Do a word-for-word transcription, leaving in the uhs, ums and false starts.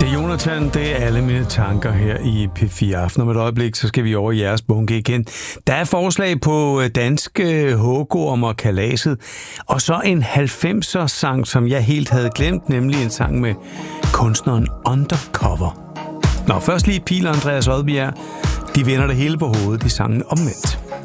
Det er Jonathan, det er alle mine tanker her i P fire Aften. Om et øjeblik, så skal vi over i jeres bunke igen. Der er forslag på danske Hågorm og Kalaset, og så en halvfemser-sang, som jeg helt havde glemt, nemlig en sang med kunstneren Undercover. Nå, først lige Pil og Andreas Odbjerg. De vender det hele på hovedet i sangen Omvendt.